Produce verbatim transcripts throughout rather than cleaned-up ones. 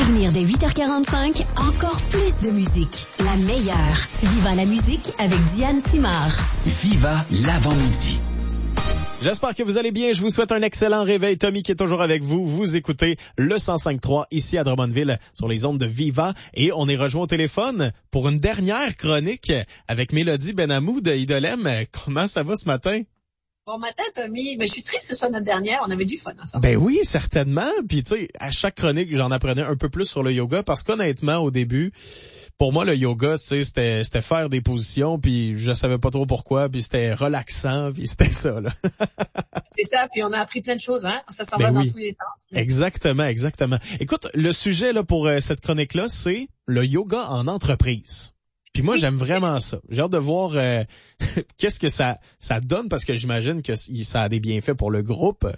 venir dès huit heures quarante-cinq, encore plus de musique. La meilleure. Viva la musique avec Diane Simard. Viva l'avant-midi. J'espère que vous allez bien. Je vous souhaite un excellent réveil. Tommy qui est toujours avec vous. Vous écoutez le cent cinq trois ici à Drummondville sur les ondes de Viva. Et on est rejoint au téléphone pour une dernière chronique avec Mélodie Benamou de Idolem. Comment ça va ce matin? Bon matin, Tommy. Mais je suis triste que ce soit notre dernière. On avait du fun ensemble. Ben oui, certainement. Puis tu sais, à chaque chronique, j'en apprenais un peu plus sur le yoga parce qu'honnêtement, au début, pour moi, le yoga, tu sais, c'était, c'était faire des positions, puis je savais pas trop pourquoi, puis c'était relaxant, puis c'était ça, là. C'est ça, puis on a appris plein de choses, hein. Ça s'en ben va oui. dans tous les sens. Exactement, exactement. Écoute, le sujet, là, pour euh, cette chronique-là, c'est le yoga en entreprise. Puis moi, j'aime vraiment ça. J'ai hâte de voir euh, qu'est-ce que ça ça donne, parce que j'imagine que ça a des bienfaits pour le groupe.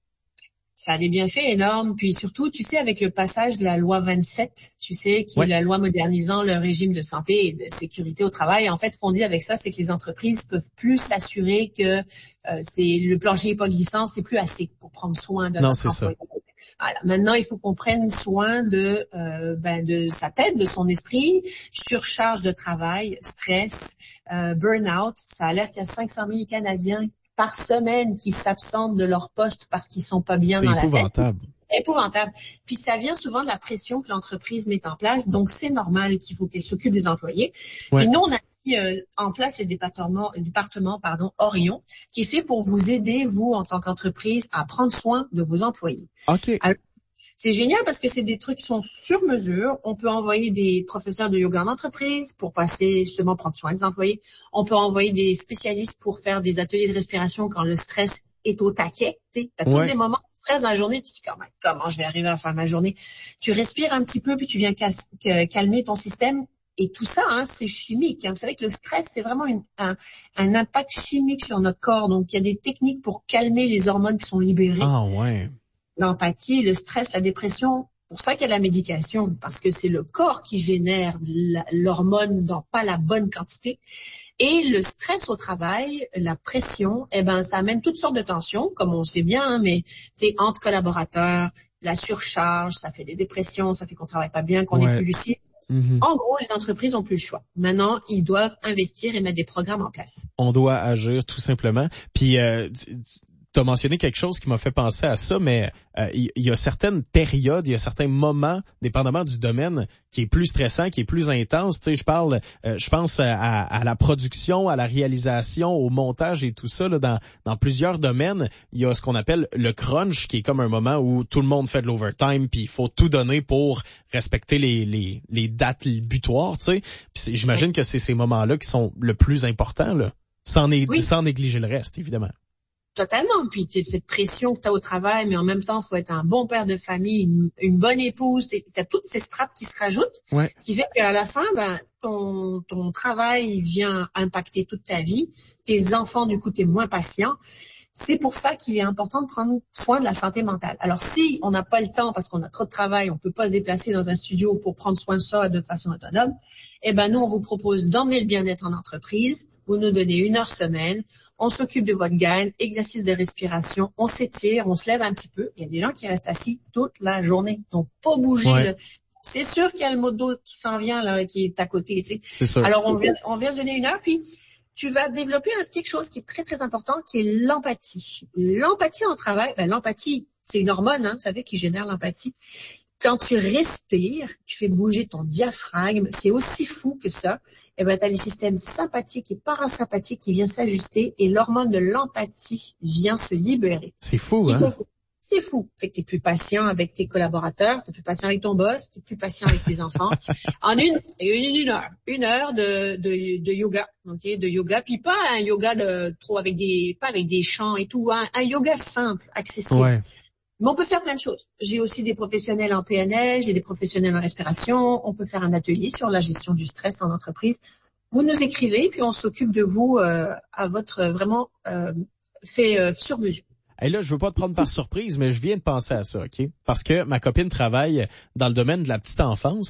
Ça a des bienfaits énormes. Puis surtout, tu sais, avec le passage de la loi vingt-sept, tu sais, qui ouais. est la loi modernisant le régime de santé et de sécurité au travail. En fait, ce qu'on dit avec ça, c'est que les entreprises peuvent plus s'assurer que euh, c'est le plancher n'est pas glissant, c'est plus assez pour prendre soin de non, notre c'est employé. ça. Voilà. Maintenant, il faut qu'on prenne soin de euh, ben, de sa tête, de son esprit, surcharge de travail, stress, euh, burn-out. Ça a l'air qu'il y a cinq cent mille Canadiens par semaine qui s'absentent de leur poste parce qu'ils sont pas bien c'est dans la tête. C'est épouvantable. Épouvantable. Puis ça vient souvent de la pression que l'entreprise met en place. Donc, c'est normal qu'il faut qu'elle s'occupe des employés. Ouais. Et nous, on a mis euh, en place le département, le département pardon, Orion, qui est fait pour vous aider, vous, en tant qu'entreprise, à prendre soin de vos employés. OK. Alors, c'est génial parce que c'est des trucs qui sont sur mesure. On peut envoyer des professeurs de yoga en entreprise pour passer, justement, prendre soin des employés. On peut envoyer des spécialistes pour faire des ateliers de respiration quand le stress est au taquet. Tu as ouais. tous des moments de stress dans la journée. Tu te dis, comment, comment je vais arriver à faire ma journée? Tu respires un petit peu, puis tu viens calmer ton système. Et tout ça, hein, c'est chimique. Vous savez que le stress, c'est vraiment une, un, un impact chimique sur notre corps. Donc, il y a des techniques pour calmer les hormones qui sont libérées. Ah ouais. L'empathie, le stress, la dépression, pour ça qu'il y a de la médication, parce que c'est le corps qui génère la, l'hormone dans pas la bonne quantité. Et le stress au travail, la pression, eh ben ça amène toutes sortes de tensions, comme on sait bien, hein, mais c'est entre collaborateurs, la surcharge, ça fait des dépressions, ça fait qu'on travaille pas bien, qu'on ouais. est plus lucide. Mm-hmm. En gros, les entreprises ont plus le choix. Maintenant, ils doivent investir et mettre des programmes en place. On doit agir tout simplement. Puis euh, tu as mentionné quelque chose qui m'a fait penser à ça, mais euh, il y, y a certaines périodes, il y a certains moments, dépendamment du domaine, qui est plus stressant, qui est plus intense. Tu sais, je parle, euh, je pense à, à la production, à la réalisation, au montage et tout ça. Là, dans, dans plusieurs domaines, il y a ce qu'on appelle le crunch, qui est comme un moment où tout le monde fait de l'overtime, puis il faut tout donner pour respecter les, les, les dates butoirs. Tu sais, puis j'imagine que c'est ces moments-là qui sont le plus importants, là, sans, né- oui. sans négliger le reste, évidemment. Totalement. Puis tu sais, cette pression que tu as au travail, mais en même temps, il faut être un bon père de famille, une, une bonne épouse. Tu as toutes ces strates qui se rajoutent, ouais. ce qui fait qu'à la fin, ben ton, ton travail vient impacter toute ta vie. Tes enfants, du coup, tu es moins patient. C'est pour ça qu'il est important de prendre soin de la santé mentale. Alors, si on n'a pas le temps parce qu'on a trop de travail, on peut pas se déplacer dans un studio pour prendre soin de ça de façon autonome, eh ben nous, on vous propose d'emmener le bien-être en entreprise. Vous nous donnez une heure semaine. On s'occupe de votre gaine, exercice de respiration, on s'étire, on se lève un petit peu. Il y a des gens qui restent assis toute la journée. Donc, pas bouger. Ouais. Le... C'est sûr qu'il y a le mot d'eau qui s'en vient, là, qui est à côté, tu sais. C'est sûr. Alors, on vient, on vient se donner une heure, puis tu vas développer quelque chose qui est très, très important, qui est l'empathie. L'empathie en travail, ben, l'empathie, c'est une hormone, hein, vous savez, qui génère l'empathie. Quand tu respires, tu fais bouger ton diaphragme, c'est aussi fou que ça. Et ben, tu as les systèmes sympathiques et parasympathiques qui viennent s'ajuster et l'hormone de l'empathie vient se libérer. C'est fou, hein? C'est fou. Fait que t'es plus patient avec tes collaborateurs, t'es plus patient avec ton boss, t'es plus patient avec tes enfants. En une, une, une heure, une heure de, de, de yoga, ok, de yoga, puis pas un yoga de trop avec des, pas avec des chants et tout, hein, un yoga simple, accessible. Ouais. Mais on peut faire plein de choses. J'ai aussi des professionnels en P N L, j'ai des professionnels en respiration. On peut faire un atelier sur la gestion du stress en entreprise. Vous nous écrivez, puis on s'occupe de vous euh, à votre vraiment euh, fait euh, sur mesure. Et là, je veux pas te prendre par surprise, mais je viens de penser à ça, OK? Parce que ma copine travaille dans le domaine de la petite enfance.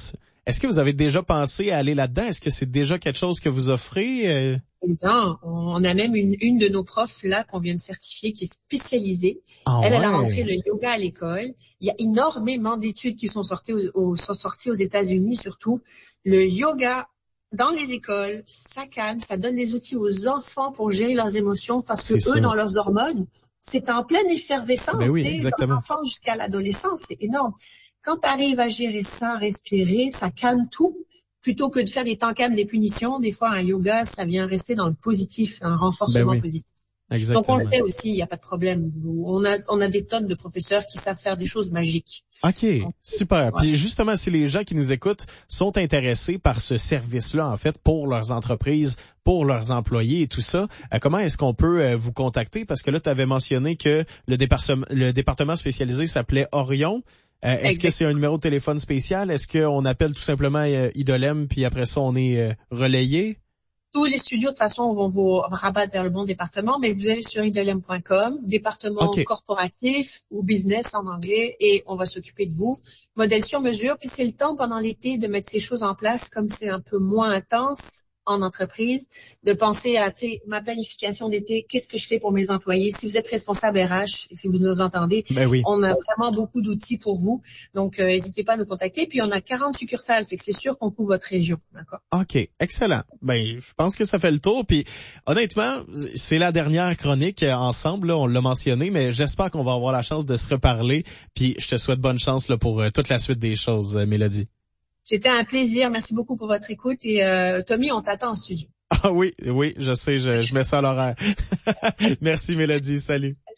Est-ce que vous avez déjà pensé à aller là-dedans? Est-ce que c'est déjà quelque chose que vous offrez? Euh... On a même une, une de nos profs là qu'on vient de certifier qui est spécialisée. Oh, elle, ouais. elle a rentré le yoga à l'école. Il y a énormément d'études qui sont sorties aux, aux, sont sorties aux États-Unis surtout. Le yoga dans les écoles, ça calme, ça donne des outils aux enfants pour gérer leurs émotions parce que C'est eux, sûr. dans leurs hormones, c'est en pleine effervescence. Ben oui, exactement. L'enfant jusqu'à l'adolescence, c'est énorme. Quand tu arrives à gérer ça, respirer, ça calme tout. Plutôt que de faire des temps calmes, des punitions, des fois un yoga, ça vient rester dans le positif, un renforcement ben oui. positif. Exactement. Donc on le fait aussi, il n'y a pas de problème. On a, on a des tonnes de professeurs qui savent faire des choses magiques. OK, super. Ouais. Puis justement, si les gens qui nous écoutent sont intéressés par ce service-là, en fait, pour leurs entreprises, pour leurs employés et tout ça, euh, comment est-ce qu'on peut euh, vous contacter? Parce que là, tu avais mentionné que le département, le département spécialisé s'appelait Orion. Euh, est-ce Exact. que c'est un numéro de téléphone spécial? Est-ce qu'on appelle tout simplement euh, Idolem, puis après ça, on est euh, relayé? Tous les studios, de toute façon, vont vous rabattre vers le bon département, mais vous allez sur idolem point com, département Okay. corporatif ou business en anglais, et on va s'occuper de vous. Modèle sur mesure, puis c'est le temps pendant l'été de mettre ces choses en place, comme c'est un peu moins intense en entreprise, de penser à, tu sais, ma planification d'été, qu'est-ce que je fais pour mes employés? Si vous êtes responsable R H, si vous nous entendez, Ben oui. on a vraiment beaucoup d'outils pour vous. Donc, euh, n'hésitez pas à nous contacter. Puis, on a quarante succursales, fait que c'est sûr qu'on couvre votre région, d'accord? OK, excellent. Ben, je pense que ça fait le tour. Puis, honnêtement, c'est la dernière chronique euh, ensemble, là, on l'a mentionné, mais j'espère qu'on va avoir la chance de se reparler. Puis, je te souhaite bonne chance là, pour euh, toute la suite des choses, euh, Mélodie. C'était un plaisir. Merci beaucoup pour votre écoute. Et euh, Tommy, on t'attend en studio. Ah oui, oui, je sais, je, je mets ça à l'horaire. Merci Mélodie, salut.